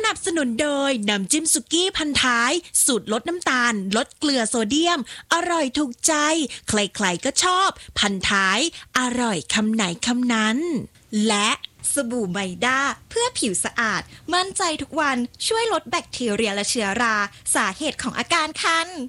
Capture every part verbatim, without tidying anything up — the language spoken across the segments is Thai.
นับสนุนโดยน้ำจิ้มสุกี้พันท้ายสูตรลดน้ำตาลลดเกลือโซเดียมอร่อยถูกใจใครๆก็ชอบพันท้ายอร่อยคำไหนคำนั้นและสบู่ไมด้าเพื่อผิวสะอาดมั่นใจทุกวันช่วยลดแบคทีเรียและเชื้อราสาเหตุของอาการคัน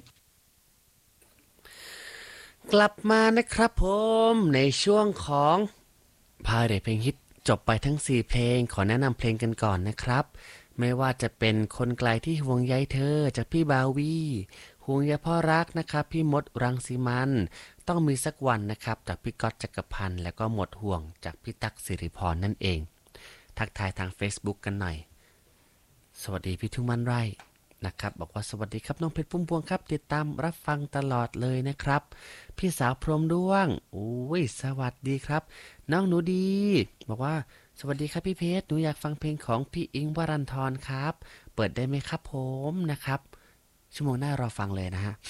กลับมานะครับผมในช่วงของพาเรทเพลงฮิตจบไปทั้งสี่เพลงขอแนะนำเพลงกันก่อนนะครับไม่ว่าจะเป็นคนไกลที่ห่วงใยเธอจากพี่บาวีห่วงใยพ่อรักนะครับพี่มดรังสีมันต้องมีสักวันนะครับจากพี่ก๊อตจักรพันธ์แล้วก็หมดห่วงจากพี่ตั๊กสิริพรนั่นเองทักทายทาง Facebook กันหน่อยสวัสดีพี่ทุ่งมันไร่นะครับบอกว่าสวัสดีครับน้องเพชรพุ่มพวงครับติดตามรับฟังตลอดเลยนะครับพี่สาวพรหมด้วงโอ้ยสวัสดีครับน้องหนูดีบอกว่าสวัสดีครับพี่เพชรหนูอยากฟังเพลงของพี่อิงค์วรันธรครับเปิดได้ไหมครับผมนะครับชั่วโมงหน้ารอฟังเลยนะฮะ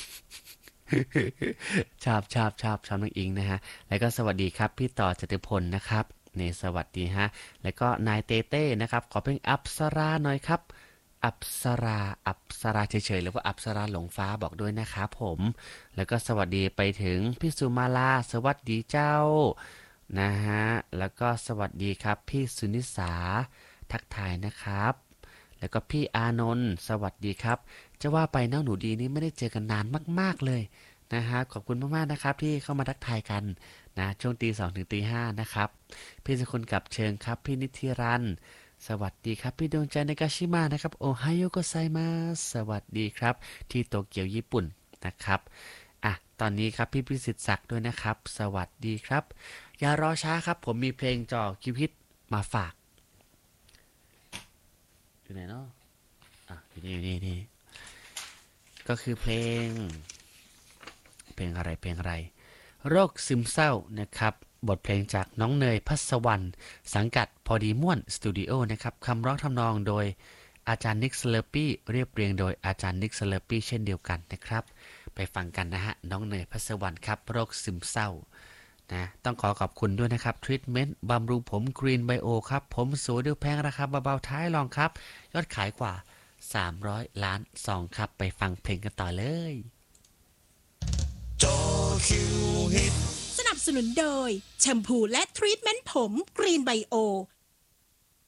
ชอบชอบชอบชอบน้องอิงนะฮะแล้วก็สวัสดีครับพี่ต่อจตุพลนะครับเนี่ยสวัสดีฮะแล้วก็นายเต้เต้นะครับขอเพลงอัปสราหน่อยครับอัปสราอัปสราเฉยๆหรือว่าอัปสราหลงฟ้าบอกด้วยนะครับผมแล้วก็สวัสดีไปถึงพี่สุมาลาสวัสดีเจ้านะฮะแล้วก็สวัสดีครับพี่สุนิสาทักทายนะครับแล้วก็พี่อานนท์สวัสดีครับจะว่าไปน้องหนูดีนี่ไม่ได้เจอกันนานมากๆเลยนะฮะขอบคุณมากๆนะครับที่เข้ามาทักทายกันนะช่วงตีสองถึงตีห้านะครับพี่สกุลกับเชิงครับพี่นิธิรันสวัสดีครับพี่ดวงใจในกาชิมะนะครับโอไฮโอโกไซมาสวัสดีครับที่โตเกียวญี่ปุ่นนะครับอ่ะตอนนี้ครับพี่พิสิทธิ์ศักดิ์ด้วยนะครับสวัสดีครับอย่ารอช้าครับผมมีเพลงจ่อคิวฮิตมาฝากอยู่ไหนเนาะอ่ะอยู่นี่อยู่นี่นี่ก็คือเพลงเพลงอะไรเพลงอะไรโรคซึมเศร้านะครับบทเพลงจากน้องเนยพัสวรรณสังกัดพอดีม่วนสตูดิโอนะครับคำร้องทำนองโดยอาจารย์นิกสเลอร์ปี้เรียบเรียงโดยอาจารย์นิกสเลอร์ปี้เช่นเดียวกันนะครับไปฟังกันนะฮะน้องเนยพัสวรรณครับโรคซึมเศร้านะต้องขอขอบคุณด้วยนะครับทรีทเมนต์บำรุงผมกรีนไบโอครับผมสวยดูแพงราคาเบาๆท้ายลองครับยอดขายกว่าสามร้อยล้านซองครับไปฟังเพลงกันต่อเลยสนับสนุนโดยแชมพูและทรีทเมนต์ผมกรีนไบโอ